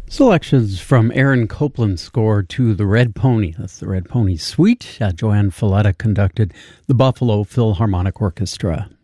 Selections from Aaron Copland's score to The Red Pony. That's The Red Pony Suite. Joanne Falletta conducted the Buffalo Philharmonic Orchestra.